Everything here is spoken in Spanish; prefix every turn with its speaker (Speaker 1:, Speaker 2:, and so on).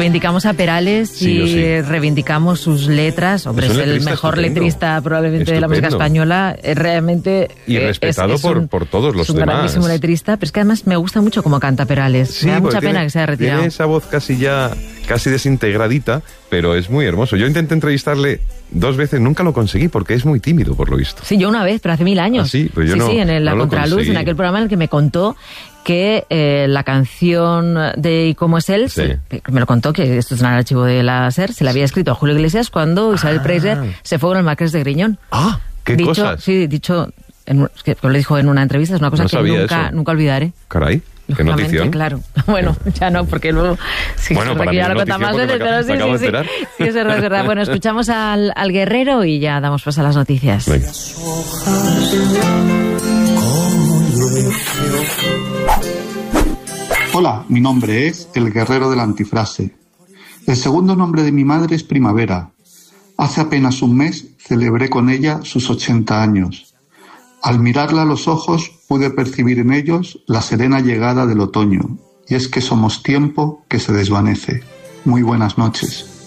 Speaker 1: reivindicamos a Perales y reivindicamos sus letras. Hombre, es el mejor letrista probablemente de la música española. Realmente...
Speaker 2: Y respetado por todos los demás. Es un
Speaker 1: grandísimo letrista, pero es que además me gusta mucho cómo canta Perales.
Speaker 2: Sí,
Speaker 1: me da mucha pena que se haya retirado.
Speaker 2: Tiene esa voz casi desintegradita, pero es muy hermoso. Yo intenté entrevistarle 2 veces, nunca lo conseguí porque es muy tímido, por lo visto.
Speaker 1: Sí, yo una vez, pero hace 1000 años.
Speaker 2: ¿Ah, sí? Pues yo
Speaker 1: en La Contraluz, en aquel programa en el que me contó que la canción de ¿Y cómo es él? Me lo contó, que esto es en el archivo de la SER, se la había escrito a Julio Iglesias cuando Isabel Preisler se fue con el Marqués de Griñón.
Speaker 2: ¡Ah! ¿Qué cosas?
Speaker 1: Sí, dicho, que lo dijo en una entrevista, es una cosa que nunca olvidaré.
Speaker 2: Caray. ¿Qué notición?
Speaker 1: Claro. Bueno, ya no, porque luego... Sí,
Speaker 2: bueno, para mí
Speaker 1: ya lo contamos más veces, pero sí, es verdad. Bueno, escuchamos al Guerrero y ya damos paso a las noticias.
Speaker 2: Venga.
Speaker 3: Hola, mi nombre es El Guerrero de la Antifrase. El segundo nombre de mi madre es Primavera. Hace apenas un mes celebré con ella sus 80 años. Al mirarla a los ojos pude percibir en ellos la serena llegada del otoño, y es que somos tiempo que se desvanece. Muy buenas noches.